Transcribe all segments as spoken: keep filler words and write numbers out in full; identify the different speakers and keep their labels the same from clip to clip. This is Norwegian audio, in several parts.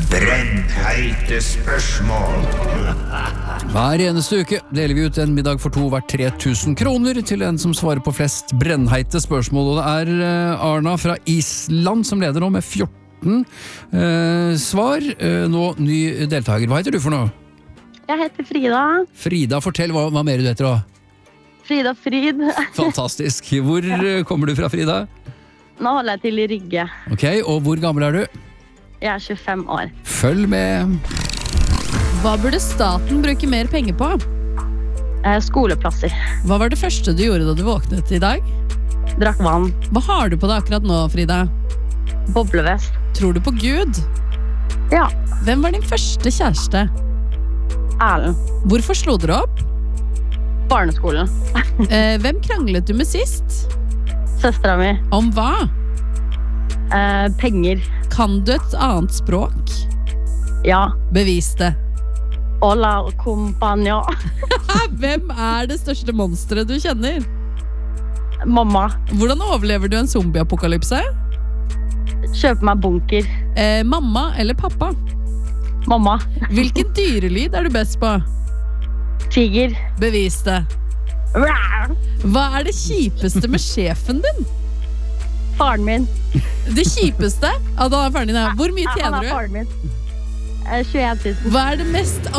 Speaker 1: Brennheite spørsmål.
Speaker 2: Hver eneste uke deler vi ut en middag for to hvert tre tusen kroner til en som svarer på flest brennheite spørsmål. Og det er Arna fra Island som leder nå med fjorten eh, svar. Eh, nå ny deltaker. Hva heter du for noe?
Speaker 3: Jeg heter Frida.
Speaker 2: Frida, fortell hva, hva mer du heter da.
Speaker 3: Frida Frid.
Speaker 2: Fantastisk. Hvor ja. kommer du fra, Frida?
Speaker 3: Nå holder jeg til i Rygge.
Speaker 2: Ok, og hvor gammel er du?
Speaker 3: Jeg er tjuefem år.
Speaker 2: Følg med.
Speaker 4: Hva burde staten bruke mer penger på?
Speaker 3: Eh, skoleplasser.
Speaker 4: Hva var det første du gjorde da du våknet i dag?
Speaker 3: Drakk vann.
Speaker 4: Hva har du på deg akkurat nå, Frida?
Speaker 3: Boblevest.
Speaker 4: Tror du på Gud?
Speaker 3: Ja.
Speaker 4: Hvem var din første kjæreste?
Speaker 3: Erlend.
Speaker 4: Hvorfor slo dere opp?
Speaker 3: Barneskolen.
Speaker 4: eh, hvem kranglet du med sist?
Speaker 3: Søstera mi.
Speaker 4: Om hva?
Speaker 3: Eh, penger.
Speaker 4: Kan du et annet språk?
Speaker 3: Ja.
Speaker 4: Bevis det.
Speaker 3: Hola, compagno.
Speaker 4: Hvem er det største monsteret du kjenner?
Speaker 3: Mamma.
Speaker 4: Hvordan overlever du en zombieapokalypse?
Speaker 3: Kjøper meg bunker.
Speaker 4: Eh, mamma eller pappa?
Speaker 3: Mamma.
Speaker 4: Hvilken dyrelyd er du best på?
Speaker 3: Tiger.
Speaker 4: Bevis det. Hva er det kjipeste med sjefen din?
Speaker 3: Faren min.
Speaker 4: Det kjipeste? Ja, da er faren din her. Hvor mye tjener du?
Speaker 3: Han er faren min. tjueen tusen.
Speaker 4: Hva er det mest?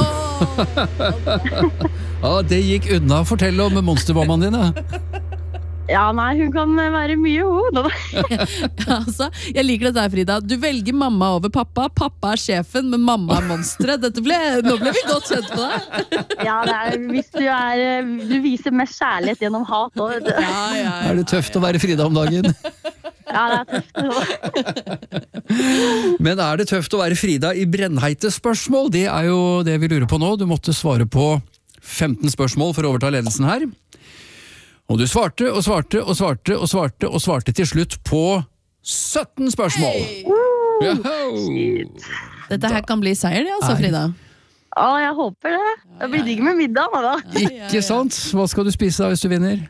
Speaker 2: Ja, det gikk unna. Fortell om monstermammaen din, da.
Speaker 3: Ja, nei, hun kan være mye hun.
Speaker 4: Altså, jeg liker dette her, Frida. Du velger mamma over pappa. Pappa er sjefen, men mamma er monsteret. Dette ble, nå ble vi godt kjent på deg.
Speaker 3: Ja, det er, hvis du er Du viser mest kjærlighet gjennom hat også,
Speaker 4: ja, ja, ja,
Speaker 2: Er det tøft å være Frida om dagen?
Speaker 3: Ja, det er tøft.
Speaker 2: Men er det tøft å være Frida i brennheite spørsmål? Det er jo det vi lurer på nå. Du måtte svare på femten spørsmål for å overta ledelsen her. Og du svarte og svarte og svarte og svarte og svarte til slutt på sytten spørsmål.
Speaker 4: Hey. Dette her kan bli seier, det altså, Frida.
Speaker 3: Å, jeg håper det. Det blir digg med middag, da.
Speaker 2: Ikke sant? Hva skal du spise da hvis du vinner?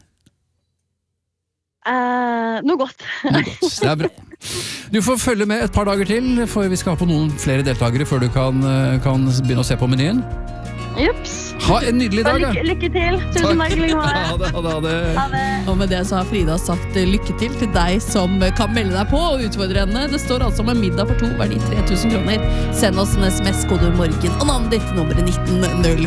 Speaker 3: Uh, noe godt.
Speaker 2: Noe godt. Det er bra. Du får følge med et par dager til, for vi skal ha på noen flere deltakere før du kan, kan begynne å se på menyen.
Speaker 3: Jups.
Speaker 2: Ha en nydelig dag.
Speaker 3: Lykke, lykke til. Tusen takk.
Speaker 2: Ha det, ha det, ha det.
Speaker 3: Ha det.
Speaker 4: Og med det så har Frida sagt lykke til til deg som kan melde deg på og utfordre henne. Det står altså om en middag for to verdi tre tusen kroner. Send oss en sms, kode morgen og navnet ditt til nummeret nitten null